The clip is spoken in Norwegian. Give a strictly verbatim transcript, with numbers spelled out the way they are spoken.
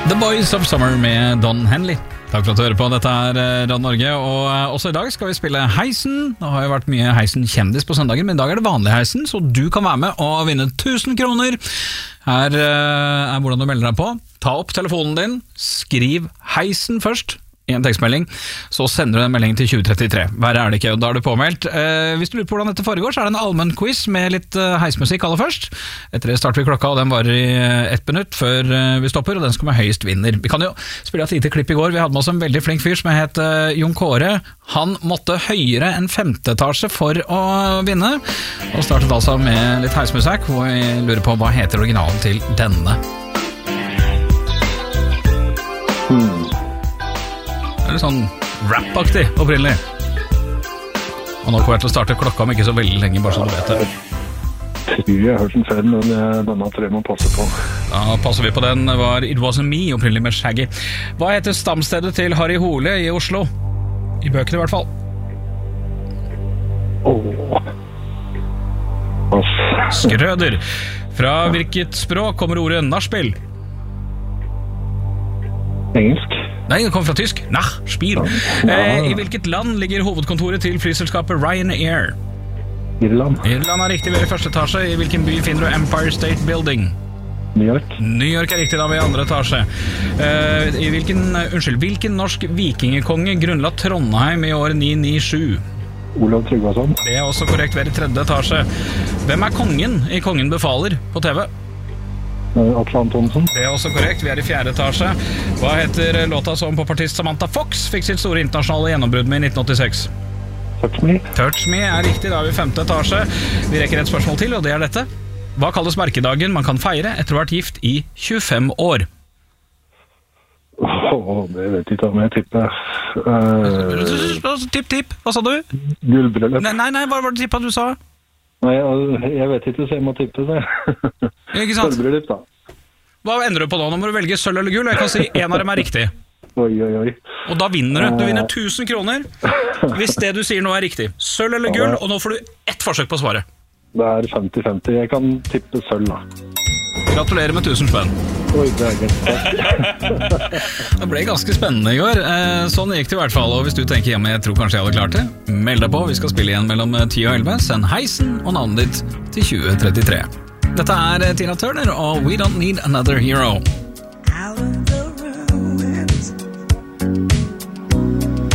The Boys of Summer med Don Henley. Takk for at du hører på. Dette er Radio Norge, og også i dag skal vi spille Heisen. Det har jo vært mye Heisen-kjendis på søndagen, men i dag er det vanlig Heisen, så du kan være med og vinne tusen kroner. Her er hvordan du melder deg på. Ta opp telefonen din, skriv Heisen først i en tekstmelding, så sender du en melding til tjue trettitre. Verre er det ikke, og da er du påmeldt. Eh, hvis du lurer på hvordan dette foregår, så er det en allmenn quiz med litt uh, heismusikk aller først. Etter det starter vi klokka, og den varer i ett minutt før uh, vi stopper, og den skal med høyest vinner. Vi kan jo spille et lite klipp i går. Vi hadde med oss en veldig flink fyr som het uh, Jon Kåre. Han måtte høyere enn femte etasje for å vinne, og startet altså med litt heismusikk, hvor vi lurer på hva heter originalen til denne. Hmm. Det er sånn rap-aktig opprinnelig. Og nå kommer jeg til å starte klokka om ikke så veldig lenge, bare så du vet det. Jeg tror jeg har hørt den før, men denne tror jeg må passe på. Da passer vi på den. Det var It Wasn't Me, opprinnelig med Shaggy. Hva heter stamstedet til Harry Hole i Oslo? I bøkene i hvert fall. Åh. Pass. Skrøder. Fra hvilket språk kommer ordet nachspiel? Engelsk. Nei, det kommer fra tysk. Nachspiel. Eh, I hvilket land ligger hovedkontoret til flyselskapet Ryanair? Irland. Irland er riktig, vi er i første etasje. I hvilken by finner du Empire State Building? New York. New York er riktig, da vi er i andre etasje. Eh, I hvilken, unnskyld, hvilken norsk vikingekonge grunnla Trondheim i år ni nittisju? Olav Tryggvason. Det er også korrekt, vi er i tredje etasje. Hvem er kongen i Kongen befaler på T V? Atle Antonsen. Det er også korrekt, vi er i fjerde etasje. Hva heter låta som popartist Samantha Fox fikk sitt store internasjonale gjennombrudd med i nitten åttiseks? Touch Me. Touch Me er riktig, da er vi i femte etasje. Vi rekker et spørsmål til, og det er dette. Hva kalles merkedagen man kan feire etter å ha vært gift i tjuefem år? Åh, det vet jeg ikke om jeg tipper. Uh, tipp, tipp, hva sa du? Gullbryllup. Nei, nei, nei, hva var det tippet du sa? Nei, jeg vet ikke, så jeg må tippe det. Ikke sant? Gullbryllup, da. Hva endrer du på nå? Nå må du velge sølv eller gull, og jeg kan si en av dem er riktig. Oi, oi, oi. Og da vinner du. Du vinner tusen kroner hvis det du sier nå er riktig. Sølv eller gull, og nå får du ett forsøk på svaret. Det er femti femti. Jeg kan tippe sølv, da. Gratulerer med tusen spenn. Oi, det er greit. Det ble ganske spennende i går. Sånn gikk det i hvert fall. Og hvis du tenker hjemme, jeg tror kanskje jeg hadde klart det, meld deg på. Vi skal spille igjen mellom ti og elleve. Send Heisen og navnet ditt til tjue trettitre. Dette er Tina Turner og We Don't Need Another Hero.